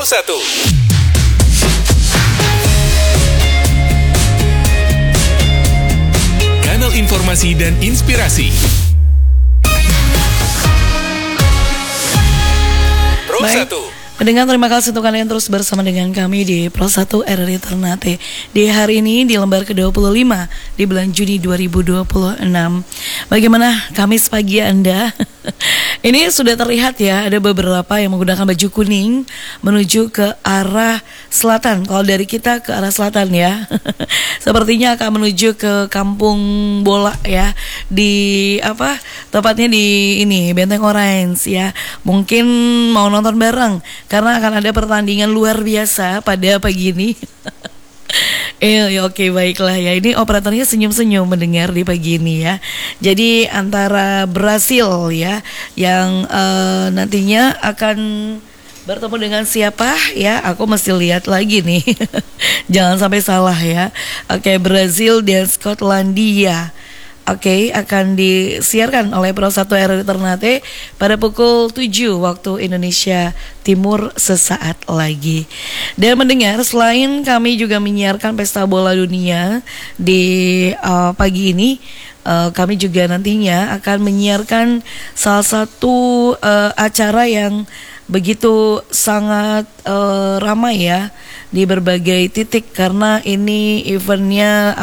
Pro 1. Kanal informasi dan inspirasi. Pro 1. Pendengar, terima kasih untuk kalian terus bersama dengan kami di Pro 1 RRI Ternate. Di hari ini di lembar ke-25 di bulan Juni 2026. Bagaimana Kamis pagi Anda? Ini sudah terlihat ya, ada beberapa yang menggunakan baju kuning menuju ke arah selatan. Kalau dari kita ke arah selatan ya. Sepertinya akan menuju ke Kampung Bola ya. Di tepatnya di ini Benteng Orange ya. Mungkin mau nonton bareng karena akan ada pertandingan luar biasa pada pagi ini. Oke, baiklah ya. Ini operatornya senyum-senyum mendengar di pagi ini ya. Jadi antara Brasil ya yang nantinya akan bertemu dengan siapa ya? Aku mesti lihat lagi nih. Jangan sampai salah ya. Oke, Brasil dan Skotlandia. Oke, akan disiarkan oleh Pro 1 RRI Ternate pada pukul 7 waktu Indonesia Timur sesaat lagi. Dan mendengar, selain kami juga menyiarkan Pesta Bola Dunia di pagi ini, kami juga nantinya akan menyiarkan salah satu acara yang begitu sangat ramai ya di berbagai titik, karena ini eventnya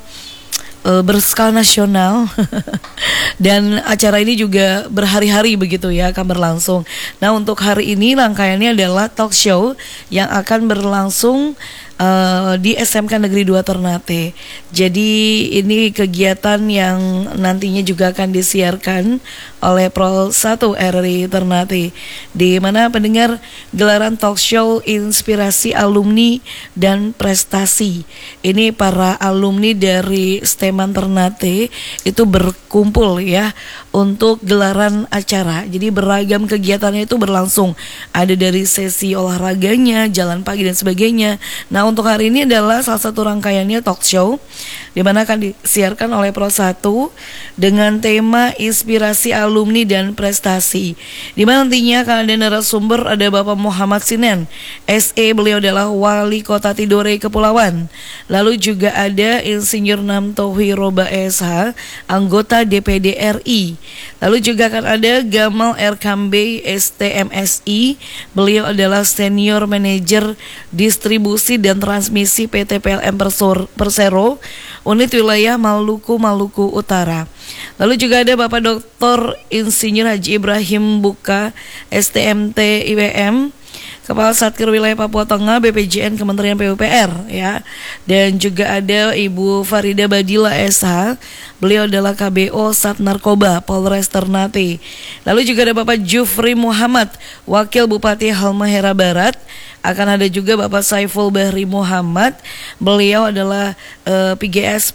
berskala nasional. Dan acara ini juga berhari-hari begitu ya akan berlangsung. Nah, untuk hari ini rangkaiannya adalah talk show yang akan berlangsung di SMK Negeri 2 Ternate. Jadi ini kegiatan yang nantinya juga akan disiarkan oleh Pro 1 RRI Ternate, di mana pendengar gelaran talk show inspirasi alumni dan prestasi. Ini para alumni dari STEMan Ternate itu berkumpul ya untuk gelaran acara. Jadi beragam kegiatannya itu berlangsung. Ada dari sesi olahraganya, jalan pagi dan sebagainya. Nah, untuk hari ini adalah salah satu rangkaiannya talk show, di mana akan disiarkan oleh Pro 1 dengan tema inspirasi alumni dan prestasi. Di mana nantinya akan ada narasumber, ada Bapak Muhammad Sinen, SE, beliau adalah Wali Kota Tidore Kepulauan. Lalu juga ada Insinyur Namtowi Roba SH, anggota DPD RI. Lalu juga akan ada Gamal Erkambe STMSI, beliau adalah Senior Manager Distribusi dan Transmisi PT PLN Persero, Unit Wilayah Maluku Utara. Lalu juga ada Bapak Dr. Insinyur Haji Ibrahim Buka STMT IWM, Kepala Satkir Wilayah Papua Tengah BPJN Kementerian PUPR ya. Dan juga ada Ibu Farida Badila SH, beliau adalah KBO Sat Narkoba Polres Ternate. Lalu juga ada Bapak Jufri Muhammad, Wakil Bupati Halmahera Barat. Akan ada juga Bapak Saiful Bahri Muhammad, beliau adalah PGS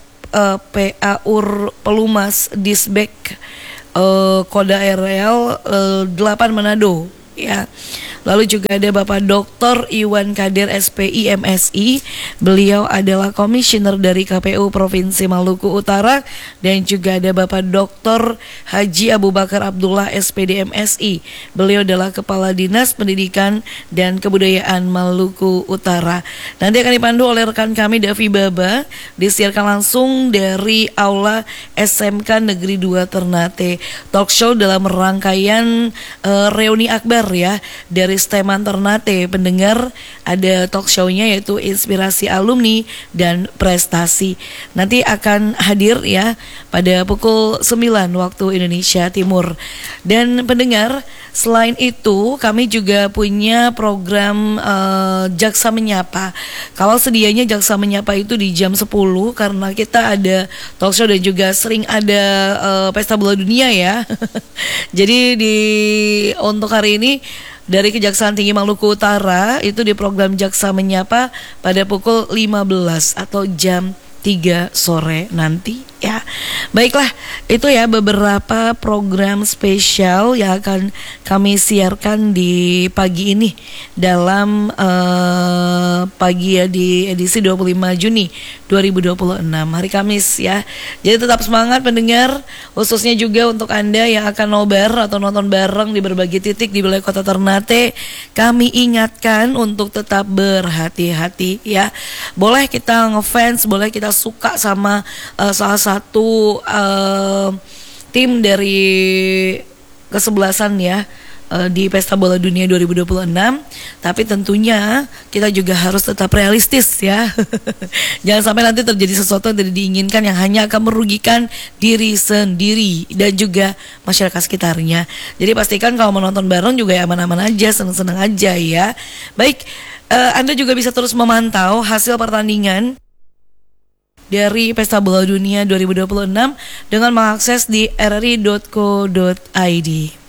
PAUR Pelumas Disbek Koda RL 8 Manado ya. Lalu juga ada Bapak Dr. Iwan Kadir SPI MSI, beliau adalah komisioner dari KPU Provinsi Maluku Utara. Dan juga ada Bapak Dr. Haji Abu Bakar Abdullah SPD MSI, beliau adalah Kepala Dinas Pendidikan dan Kebudayaan Maluku Utara. Nanti akan dipandu oleh rekan kami Davi Baba, disiarkan langsung dari Aula SMK Negeri 2 Ternate. Talk show dalam rangkaian reuni akbar ya dari STEMan Ternate. Pendengar, ada talk show-nya yaitu inspirasi alumni dan prestasi. Nanti akan hadir ya pada pukul 9 waktu Indonesia Timur. Dan pendengar, selain itu kami juga punya program Jaksa Menyapa. Kalau sedianya Jaksa Menyapa itu di jam 10, karena kita ada talk show dan juga sering ada Pesta Bola Dunia ya. Jadi untuk hari ini dari Kejaksaan Tinggi Maluku Utara itu di program Jaksa Menyapa pada pukul 15 atau jam 3 sore nanti. Ya, baiklah, itu ya beberapa program spesial yang akan kami siarkan di pagi ini dalam pagi ya di edisi 25 Juni 2026 hari Kamis ya. Jadi tetap semangat pendengar, khususnya juga untuk Anda yang akan nobar atau nonton bareng di berbagai titik di wilayah Kota Ternate. Kami ingatkan untuk tetap berhati-hati ya. Boleh kita ngefans, boleh kita suka sama salah satu tim dari kesebelasan ya di Pesta Bola Dunia 2026, tapi tentunya kita juga harus tetap realistis ya. Jangan sampai nanti terjadi sesuatu yang tidak diinginkan yang hanya akan merugikan diri sendiri dan juga masyarakat sekitarnya. Jadi pastikan kalau menonton bareng juga ya aman-aman aja, seneng-seneng aja ya. Baik, Anda juga bisa terus memantau hasil pertandingan dari Pesta Bola Dunia 2026 dengan mengakses di rri.co.id.